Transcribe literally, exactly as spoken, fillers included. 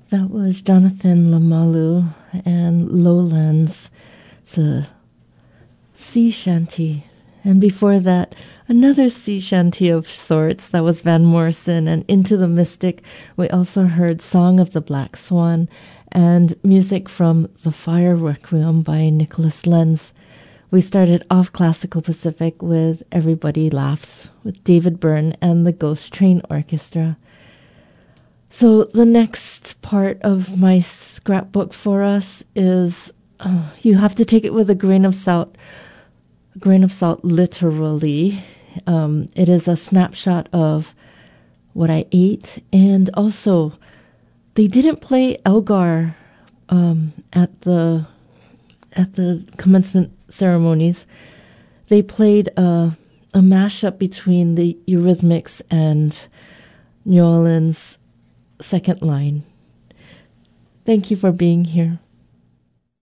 That was Jonathan Lamalu and Lowlands. It's a sea shanty. And before that, another sea shanty of sorts. That was Van Morrison. And Into the Mystic, we also heard Song of the Black Swan and music from The Fire Requiem by Nicholas Lenz. We started off Classical Pacific with Everybody Laughs with David Byrne and the Ghost Train Orchestra. So the next part of my scrapbook for us is, uh, you have to take it with a grain of salt, a grain of salt literally. Um, it is a snapshot of what I ate, and also they didn't play Elgar um, at the at the commencement ceremonies. They played a, a mashup between the Eurythmics and New Orleans Second Line. Thank you for being here.